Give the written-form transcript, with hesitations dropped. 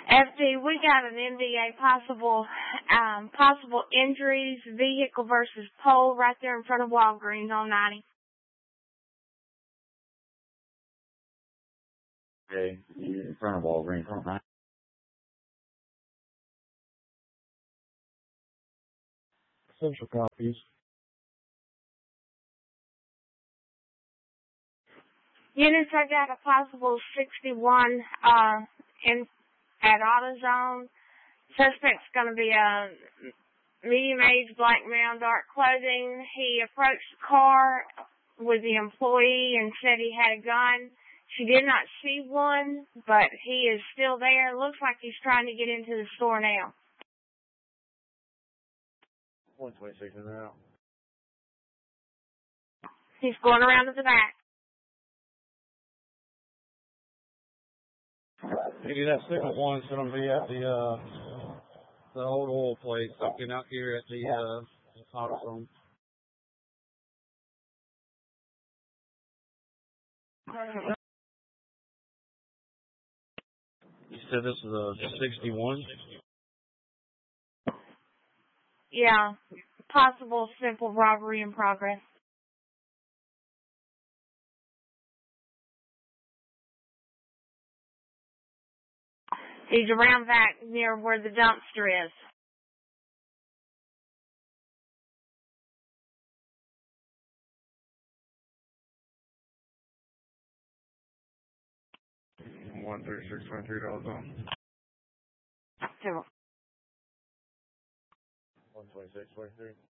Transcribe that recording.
FD, we got an MVA possible injuries, vehicle versus pole right there in front of Walgreens on 90. Okay, in front of Walgreens on 90. Social copies. Units, I got a possible 61 at AutoZone. Suspect's going to be a medium-age black male, dark clothing. He approached the car with the employee and said he had a gun. She did not see one, but he is still there. Looks like he's trying to get into the store now. 126 in there. He's going around to the back. Maybe that second one's going to be at the old oil place, something out here at the AutoZone. You said this is a 61? Yeah, possible simple robbery in progress. He's around back near where the dumpster is. $136.23 on. 0. 126.23.